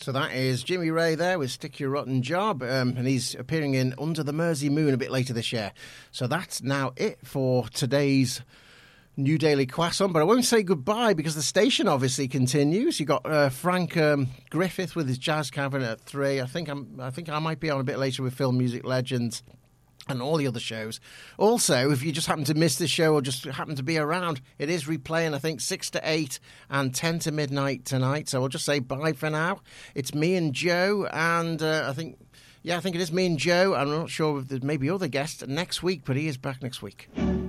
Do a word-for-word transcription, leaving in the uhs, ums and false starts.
So that is Jimmy Ray there with Stick Your Rotten Job, um, and he's appearing in Under the Mersey Moon a bit later this year. So that's now it for today's New Daily Croissant, but I won't say goodbye because the station obviously continues. You got uh, Frank um, Griffith with his Jazz Cavern at three. I think I'm. I think I might be on a bit later with Film Music Legends and all the other shows. Also, if you just happen to miss this show or just happen to be around, it is replaying, I think, six to eight and ten to midnight tonight. So I'll just say bye for now. It's me and Joe, and uh, I think, yeah, I think it is me and Joe. I'm not sure if there's maybe other guests next week, but he is back next week.